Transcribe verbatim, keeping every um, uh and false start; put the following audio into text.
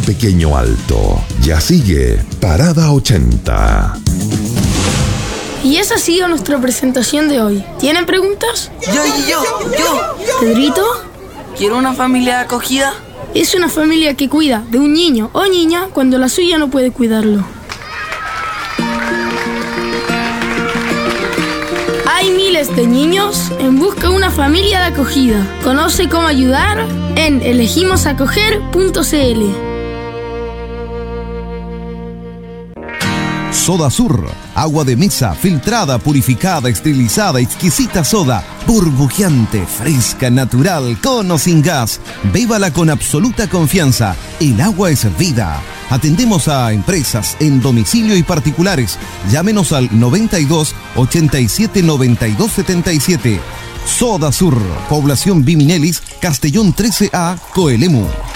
pequeño alto. Ya sigue Parada ochenta. Y esa ha sido nuestra presentación de hoy. ¿Tienen preguntas? Yo, yo, yo, yo. ¿Pedrito? ¿Quiero una familia de acogida? Es una familia que cuida de un niño o niña cuando la suya no puede cuidarlo. Hay miles de niños en busca de una familia de acogida. Conoce cómo ayudar en elegimos acoger punto c l. Soda Sur, agua de mesa, filtrada, purificada, esterilizada, exquisita soda, burbujeante, fresca, natural, con o sin gas. Bébala con absoluta confianza. El agua es vida. Atendemos a empresas en domicilio y particulares. Llámenos al noventa y dos, ochenta y siete, noventa y dos, setenta y siete. Soda Sur, población Biminelis, Castellón trece A, Coelemu.